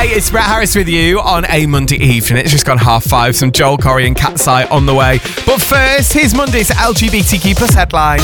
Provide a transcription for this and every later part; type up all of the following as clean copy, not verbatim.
Hey, it's Brett Harris with you on a Monday evening. It's just gone 5:30. Some Joel Corey and Cat's-Eye on the way. But first, here's Monday's LGBTQ plus headlines.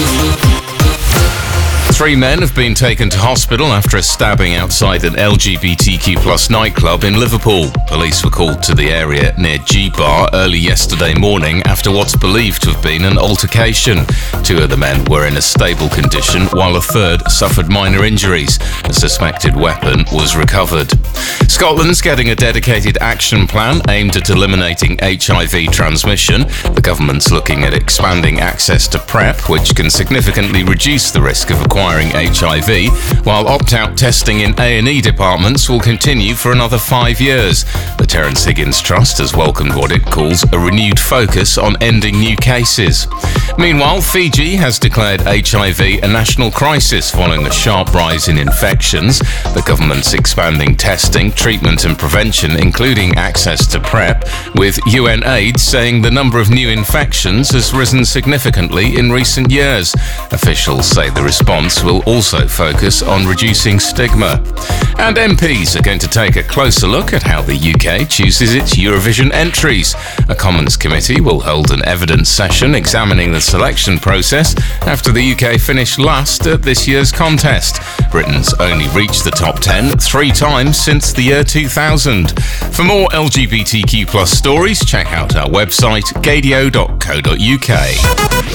3 men have been taken to hospital after a stabbing outside an LGBTQ plus nightclub in Liverpool. Police were called to the area near G-Bar early yesterday morning after what's believed to have been an altercation. 2 of the men were in a stable condition while a third suffered minor injuries. A suspected weapon was recovered. Scotland's getting a dedicated action plan aimed at eliminating HIV transmission. The government's looking at expanding access to PrEP, which can significantly reduce the risk of acquiring HIV, while opt-out testing in A&E departments will continue for another 5 years. The Terence Higgins Trust has welcomed what it calls a renewed focus on ending new cases. Meanwhile, Fiji has declared HIV a national crisis following a sharp rise in infections. The government's expanding testing, treatment and prevention, including access to PrEP, with UNAIDS saying the number of new infections has risen significantly in recent years. Officials say the response will also focus on reducing stigma. And MPs are going to take a closer look at how the UK chooses its Eurovision entries. A Commons committee will hold an evidence session examining the selection process after the UK finished last at this year's contest. Britain's only reached the top 10 3 times since the year 2000. For more LGBTQ plus stories, check out our website, gadio.co.uk.